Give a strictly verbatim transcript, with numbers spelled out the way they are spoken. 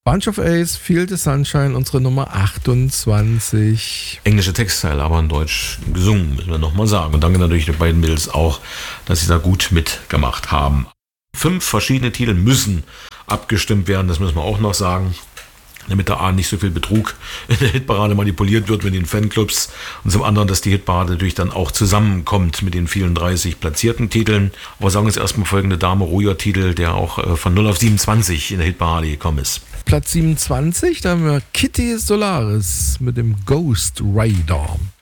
Bunch of Ace, Feel the Sunshine, unsere Nummer achtundzwanzig. Englische Textteile, aber in Deutsch gesungen, müssen wir nochmal sagen. Und danke natürlich den beiden Mädels auch, dass sie da gut mitgemacht haben. Fünf verschiedene Titel müssen abgestimmt werden, das müssen wir auch noch sagen, damit da A nicht so viel Betrug in der Hitparade manipuliert wird mit den Fanclubs und zum anderen, dass die Hitparade natürlich dann auch zusammenkommt mit den vielen dreißig platzierten Titeln. Aber sagen wir jetzt erstmal folgende Dame Ruher Titel, der auch von null auf siebenundzwanzig in der Hitparade gekommen ist. Platz siebenundzwanzig, da haben wir Kitty Solaris mit dem Ghost Rider.